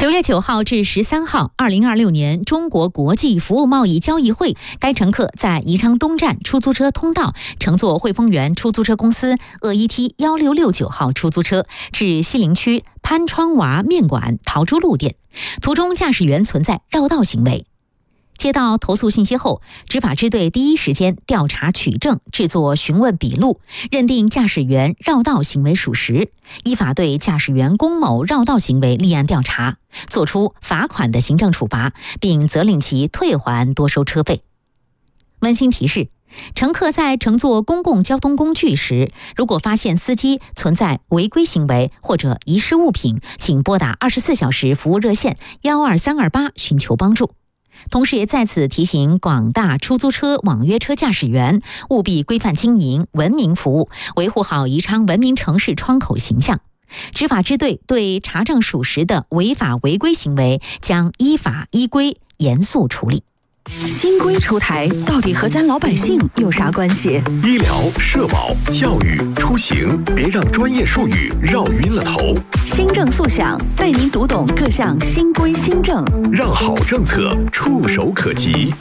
9月9号至13号，2026年中国国际服务贸易交易会，该乘客在宜昌东站出租车通道乘坐汇丰源出租车公司鄂一 T 1669号出租车至西陵区潘窗娃面馆陶朱路店，途中驾驶员存在绕道行为。接到投诉信息后，执法支队第一时间调查取证，制作询问笔录，认定驾驶员绕道行为属实，依法对驾驶员龚某绕道行为立案调查，作出罚款的行政处罚，并责令其退还多收车费。温馨提示：乘客在乘坐公共交通工具时，如果发现司机存在违规行为或者遗失物品，请拨打24小时服务热线12328寻求帮助。同时也在此提醒广大出租车、网约车驾驶员，务必规范经营、文明服务，维护好宜昌文明城市窗口形象。执法支队对查证属实的违法违规行为，将依法依规严肃处理。 新规出台，到底和咱老百姓有啥关系？ 医疗、社保、教育、出行，别让专业术语绕晕了头。 新政速响，带您读懂各项新规新政， 让好政策触手可及。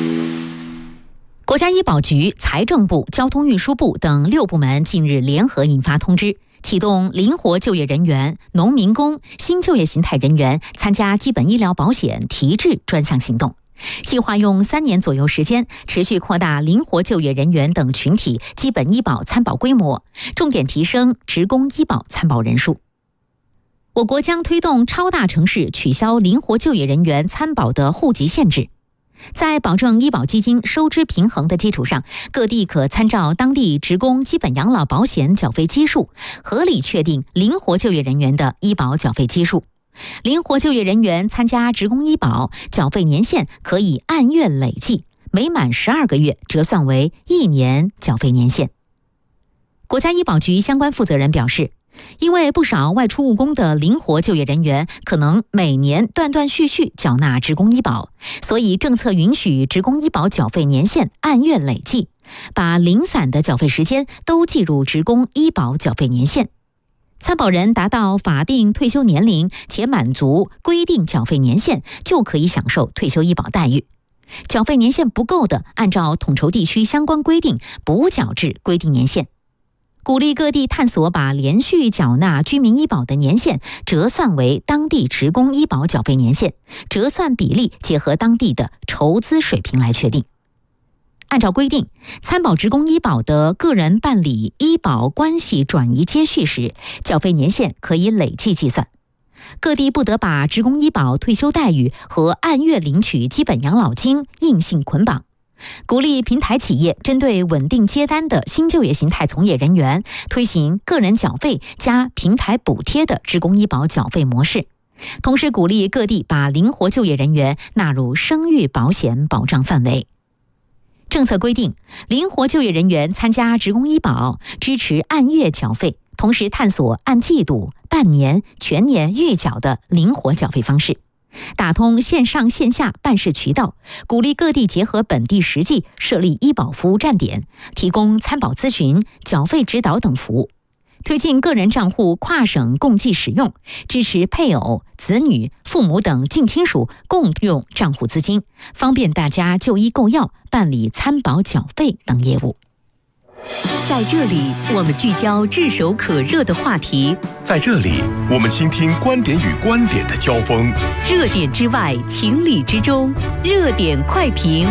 国家医保局、财政部、交通运输部等6部门近日联合印发通知，启动灵活就业人员、农民工、新就业形态人员参加基本医疗保险提质专项行动。计划用3年左右时间，持续扩大灵活就业人员等群体基本医保参保规模，重点提升职工医保参保人数。我国将推动超大城市取消灵活就业人员参保的户籍限制。在保证医保基金收支平衡的基础上，各地可参照当地职工基本养老保险缴费基数，合理确定灵活就业人员的医保缴费基数。灵活就业人员参加职工医保缴费年限可以按月累计，每满12个月折算为1年缴费年限。国家医保局相关负责人表示，因为不少外出务工的灵活就业人员可能每年断断续续缴纳职工医保，所以政策允许职工医保缴费年限按月累计，把零散的缴费时间都计入职工医保缴费年限。参保人达到法定退休年龄且满足规定缴费年限，就可以享受退休医保待遇。缴费年限不够的，按照统筹地区相关规定补缴至规定年限。鼓励各地探索把连续缴纳居民医保的年限折算为当地职工医保缴费年限，折算比例结合当地的筹资水平来确定。按照规定，参保职工医保的个人办理医保关系转移接续时，缴费年限可以累计计算。各地不得把职工医保退休待遇和按月领取基本养老金硬性捆绑。鼓励平台企业针对稳定接单的新就业形态从业人员，推行个人缴费加平台补贴的职工医保缴费模式。同时鼓励各地把灵活就业人员纳入生育保险保障范围。政策规定，灵活就业人员参加职工医保支持按月缴费，同时探索按季度、半年、全年预缴的灵活缴费方式，打通线上线下办事渠道，鼓励各地结合本地实际设立医保服务站点，提供参保咨询、缴费指导等服务。推进个人账户跨省共计使用，支持配偶、子女、父母等近亲属共用账户资金，方便大家就医购药、办理参保缴费等业务。 在这里，我们聚焦炙手可热的话题； 在这里，我们倾听观点与观点的交锋。 热点之外，情理之中，热点快评。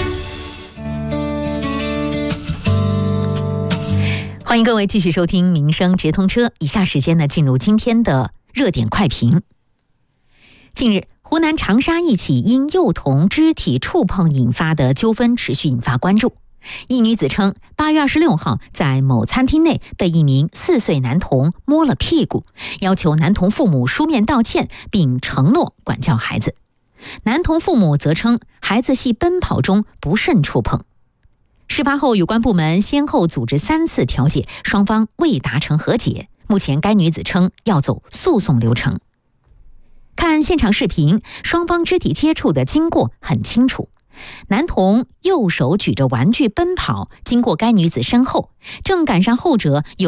欢迎各位继续收听民生直通车，以下时间呢，进入今天的热点快评。近日，湖南长沙一起因幼童肢体触碰引发的纠纷持续引发关注。一女子称，8月26号在某餐厅内被一名4岁男童摸了屁股，要求男童父母书面道歉，并承诺管教孩子。男童父母则称，孩子系奔跑中不慎触碰。事发后，有关部门先后组织3次调解，双方未达成和解。目前该女子称要走诉讼流程。看现场视频，双方肢体接触的经过很清楚。男童右手举着玩具奔跑，经过该女子身后，正赶上后者有